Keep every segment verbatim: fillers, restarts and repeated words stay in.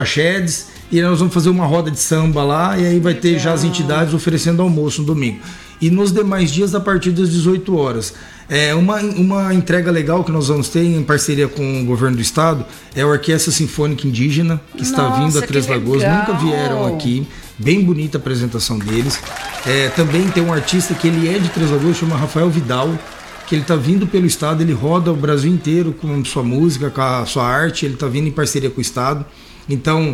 Chedes, e nós vamos fazer uma roda de samba lá, e aí vai Legal. ter já as entidades oferecendo almoço no domingo. E nos demais dias, a partir das dezoito horas. É uma, uma entrega legal que nós vamos ter em parceria com o governo do estado é a Orquestra Sinfônica Indígena, que está Nossa, vindo a Três Lagoas, nunca vieram aqui, bem bonita a apresentação deles. É, também tem um artista que ele é de Três Lagoas, chama Rafael Vidal, que ele está vindo pelo estado, ele roda o Brasil inteiro com sua música, com a sua arte, ele está vindo em parceria com o estado. Então,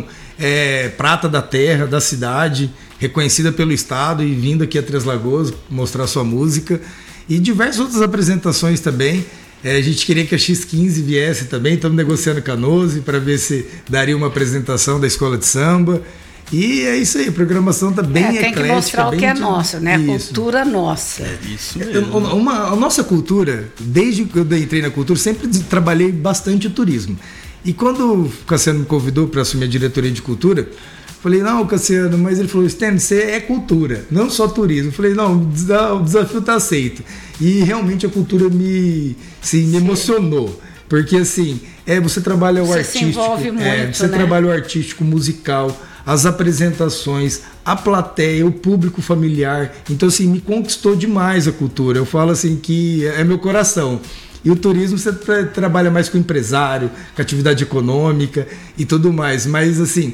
é prata da terra, da cidade, reconhecida pelo estado e vindo aqui a Três Lagoas mostrar sua música. E diversas outras apresentações também. É, a gente queria que a X quinze viesse também, estamos negociando com a Nose para ver se daria uma apresentação da escola de samba. E é isso aí, a programação está bem eclética. É, tem que mostrar o que é de... nosso, né? A isso. cultura nossa. É isso mesmo. Uma, uma, a nossa cultura, desde que eu entrei na cultura, sempre trabalhei bastante o turismo. E quando o Cassiano me convidou para assumir a diretoria de cultura, falei, não, Cassiano, mas ele falou, Stênio, você é cultura, não só turismo. Eu falei, não, o desafio está aceito. E realmente a cultura me, assim, me emocionou. Porque assim, é, você trabalha o você artístico. Se envolve muito, é, você né? trabalha o artístico, musical, as apresentações, a plateia, o público familiar. Então, assim, me conquistou demais a cultura. Eu falo assim que é meu coração. E o turismo você tra- trabalha mais com empresário, com atividade econômica e tudo mais. Mas assim,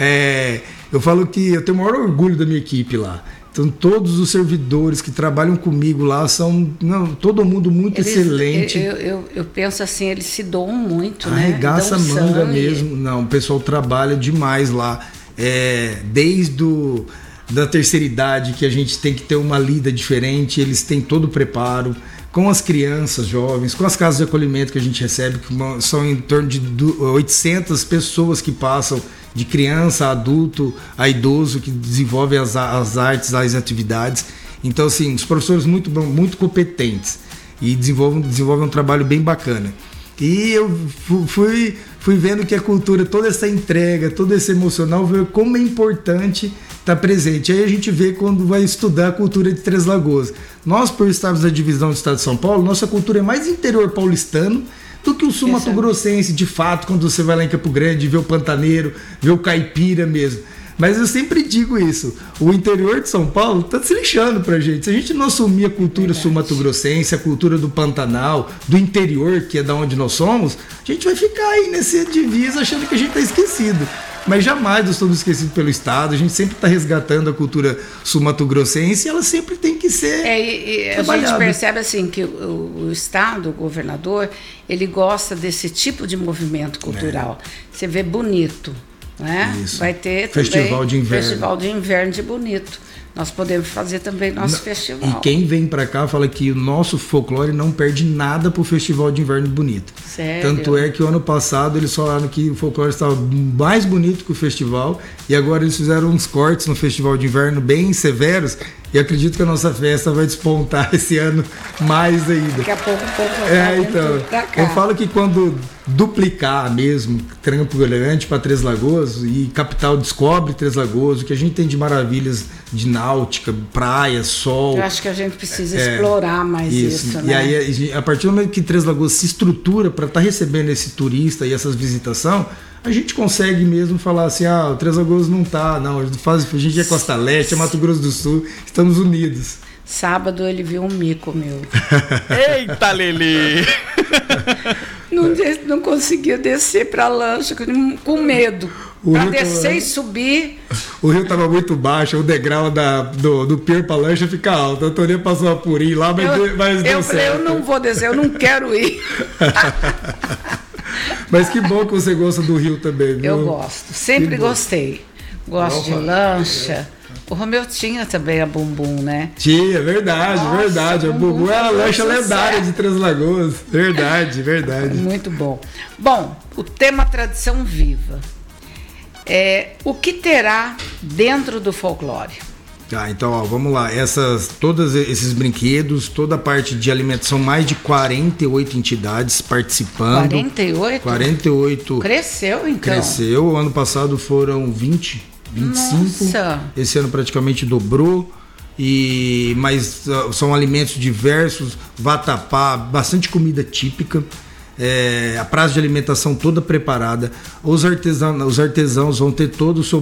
é, eu falo que eu tenho o maior orgulho da minha equipe lá. Então todos os servidores que trabalham comigo lá são não, todo mundo muito eles, excelente. Eu, eu, eu penso assim, eles se doam muito, né? Arregaça a manga mesmo. Não, o pessoal trabalha demais lá. É, desde o, da terceira idade, que a gente tem que ter uma lida diferente, eles têm todo o preparo. Com as crianças jovens, com as casas de acolhimento que a gente recebe, que são em torno de oitocentas pessoas que passam, de criança a adulto a idoso, que desenvolvem as, as artes, as atividades. Então, assim, os professores muito, muito competentes e desenvolvem, desenvolvem um trabalho bem bacana. E eu fui, fui vendo que a cultura, toda essa entrega, todo esse emocional, como é importante estar presente. Aí a gente vê quando vai estudar a cultura de Três Lagoas. Nós, por estarmos na divisão do estado de São Paulo, nossa cultura é mais interior paulistano do que o sul mato-grossense, de fato, quando você vai lá em Campo Grande, vê o pantaneiro, vê o caipira mesmo. Mas eu sempre digo isso, o interior de São Paulo está se lixando pra gente. Se a gente não assumir a cultura sul-mato-grossense, a cultura do Pantanal, do interior, que é da onde nós somos, a gente vai ficar aí nesse divisa achando que a gente está esquecido. Mas jamais nós estamos esquecidos pelo Estado, a gente sempre está resgatando a cultura sul-mato-grossense e ela sempre tem que ser é, e, e a gente percebe assim que o, o Estado, o governador, ele gosta desse tipo de movimento cultural. É. Você vê Bonito, né? Isso. Vai ter Festival também de Inverno. Festival de Inverno de Bonito. Nós podemos fazer também nosso não, festival. E quem vem para cá fala que o nosso folclore não perde nada pro Festival de Inverno Bonito. Sério? Tanto é que o ano passado eles falaram que o folclore estava mais bonito que o festival e agora eles fizeram uns cortes no Festival de Inverno bem severos e acredito que a nossa festa vai despontar esse ano mais ainda. Daqui a pouco o povo vai é, então, pra cá. Eu falo que quando duplicar mesmo Trampo Grande para Três Lagoas e capital descobre Três Lagoas, o que a gente tem de maravilhas de náutica, praia, sol. Eu acho que a gente precisa é, explorar mais isso, isso né? E aí, a partir do momento que Três Lagoas se estrutura para estar tá recebendo esse turista e essas visitações, a gente consegue mesmo falar assim, ah, o Três Lagoas não tá, não, a gente, faz, a gente é Costa Leste, é Mato Grosso do Sul, estamos unidos. Sábado ele viu um mico meu. Eita, Lelê! Não, não conseguia descer para a lancha, com medo. Para descer tava... e subir. O rio estava muito baixo, o degrau da, do, do pier para a lancha fica alto. A Antônia passou a purinha lá, mas, eu, mas deu eu falei, certo. Eu não vou descer, eu não quero ir. Mas que bom que você gosta do rio também, viu? Eu gosto, sempre gostei. Gosto de lancha. O Romeu tinha também a Bumbum, né? Tinha, verdade, Nossa, verdade. A Bumbum era a lancha lendária de Três Lagoas. Verdade, verdade. Muito bom. Bom, o tema Tradição Viva. É, o que terá dentro do folclore? Tá, então, ó, vamos lá. Essas, todos esses brinquedos, toda a parte de alimentação, mais de quarenta e oito entidades participando. quarenta e oito? quarenta e oito. Cresceu, então? Cresceu. O ano passado foram vinte, vinte e cinco. Nossa. Esse ano praticamente dobrou. E, mas uh, são alimentos diversos, vatapá, bastante comida típica. é, a praça de alimentação toda preparada, os artesãos, os artesãos vão ter todo o seu